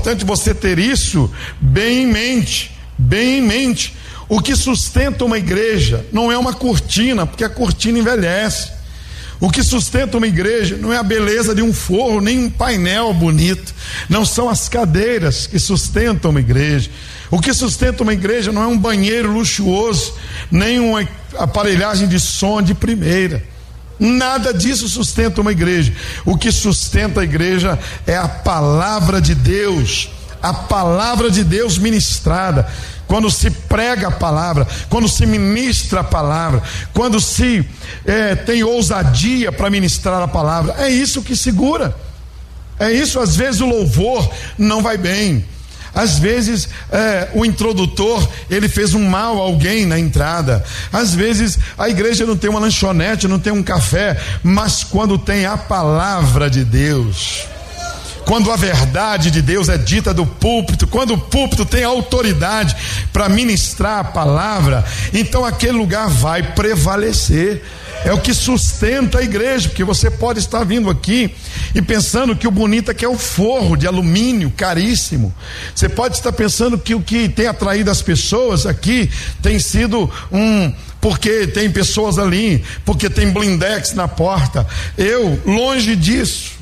importante você ter isso bem em mente, bem em mente. O que sustenta uma igreja não é uma cortina, porque a cortina envelhece. O que sustenta uma igreja não é a beleza de um forro, nem um painel bonito. Não são as cadeiras que sustentam uma igreja. O que sustenta uma igreja não é um banheiro luxuoso, nem uma aparelhagem de som de primeira. Nada disso sustenta uma igreja. O que sustenta a igreja é a palavra de Deus. A palavra de Deus ministrada. Quando se prega a palavra, quando se ministra a palavra, quando se tem ousadia para ministrar a palavra, é isso que segura. É isso. Às vezes o louvor não vai bem, às vezes o introdutor ele fez um mal a alguém na entrada, às vezes a igreja não tem uma lanchonete, não tem um café, mas quando tem a palavra de Deus, quando a verdade de Deus é dita do púlpito, quando o púlpito tem autoridade para ministrar a palavra, então aquele lugar vai prevalecer. É o que sustenta a igreja, porque você pode estar vindo aqui e pensando que o bonito aqui é o forro de alumínio caríssimo. Você pode estar pensando que o que tem atraído as pessoas aqui tem sido porque tem pessoas ali, porque tem blindex na porta. Longe disso,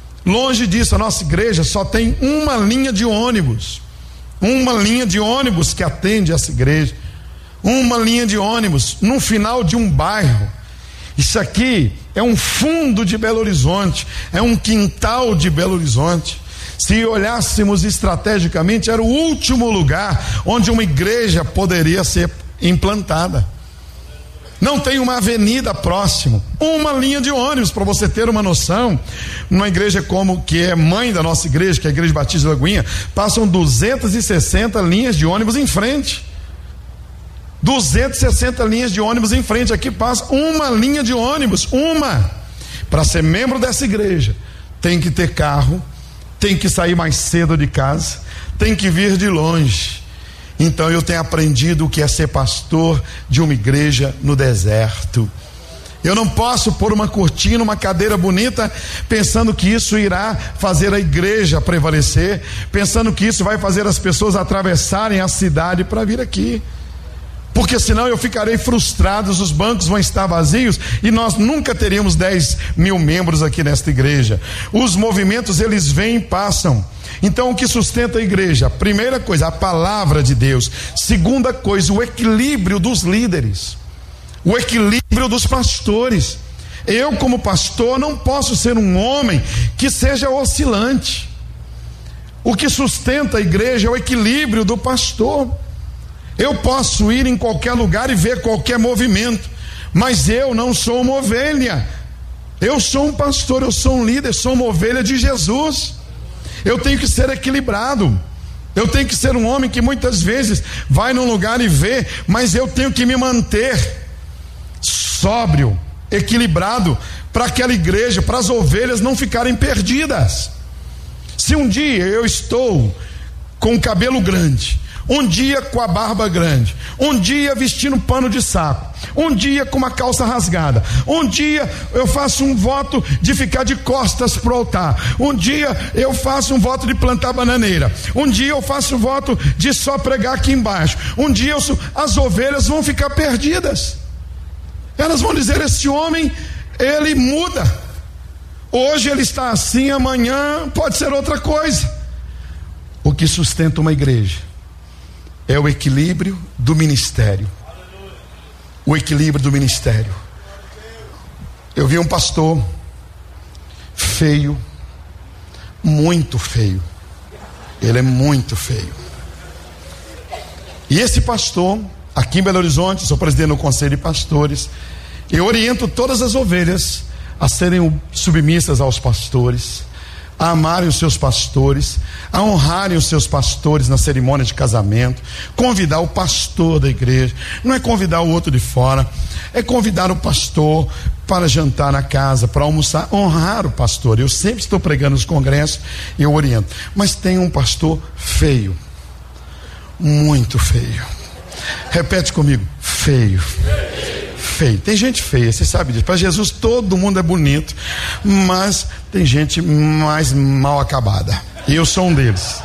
a nossa igreja só tem uma linha de ônibus que atende essa igreja, uma linha de ônibus no final de um bairro. Isso aqui é um fundo de Belo Horizonte, é um quintal de Belo Horizonte. Se olhássemos estrategicamente, era o último lugar onde uma igreja poderia ser implantada. Não tem uma avenida próximo, uma linha de ônibus, para você ter uma noção. Numa igreja como que é mãe da nossa igreja, que é a Igreja Batista de Lagoinha, passam 260 linhas de ônibus em frente. 260 linhas de ônibus em frente. Aqui passa uma linha de ônibus, uma. Para ser membro dessa igreja, tem que ter carro, tem que sair mais cedo de casa, tem que vir de longe. Então eu tenho aprendido o que é ser pastor de uma igreja no deserto. Eu não posso pôr uma cortina, uma cadeira bonita, pensando que isso irá fazer a igreja prevalecer, pensando que isso vai fazer as pessoas atravessarem a cidade para vir aqui. Porque senão eu ficarei frustrado, os bancos vão estar vazios e nós nunca teríamos 10 mil membros aqui nesta igreja. Os movimentos eles vêm e passam. Então o que sustenta a igreja? Primeira coisa, a palavra de Deus. Segunda coisa, o equilíbrio dos líderes, o equilíbrio dos pastores. Eu como pastor não posso ser um homem que seja oscilante. O que sustenta a igreja é o equilíbrio do pastor. Eu posso ir em qualquer lugar e ver qualquer movimento, mas eu não sou uma ovelha. Eu sou um pastor, eu sou um líder, sou uma ovelha de Jesus. Eu tenho que ser equilibrado. Eu tenho que ser um homem que muitas vezes vai num lugar e vê, mas eu tenho que me manter sóbrio, equilibrado, para aquela igreja, para as ovelhas não ficarem perdidas. Se um dia eu estou com o cabelo grande, um dia com a barba grande, um dia vestindo pano de saco, um dia com uma calça rasgada, um dia eu faço um voto de ficar de costas pro altar, um dia eu faço um voto de plantar bananeira, um dia eu faço um voto de só pregar aqui embaixo, um dia as ovelhas vão ficar perdidas. Elas vão dizer: esse homem, ele muda, hoje ele está assim, amanhã pode ser outra coisa. O que sustenta uma igreja é o equilíbrio do ministério. O equilíbrio do ministério. Eu vi um pastor feio, muito feio. Ele é muito feio. E esse pastor, aqui em Belo Horizonte, sou presidente do Conselho de Pastores, eu oriento todas as ovelhas a serem submissas aos pastores, a amarem os seus pastores, a honrarem os seus pastores na cerimônia de casamento, convidar o pastor da igreja, não é convidar o outro de fora, é convidar o pastor para jantar na casa, para almoçar, honrar o pastor. Eu sempre estou pregando nos congressos e eu oriento, mas tem um pastor feio, muito feio. Repete comigo: feio. Feio. Tem gente feia, você sabe disso. Para Jesus todo mundo é bonito, mas tem gente mais mal acabada, e eu sou um deles.